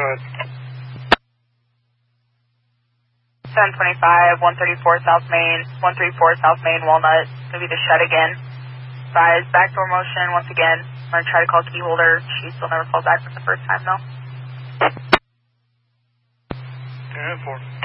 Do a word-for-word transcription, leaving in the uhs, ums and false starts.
ahead. seven twenty-five, one thirty-four South Main, one thirty-four South Main, Walnut. Gonna be the shed again. Advise backdoor motion once again. I'm gonna try to call key holder. She still never called back for the first time though. ten four.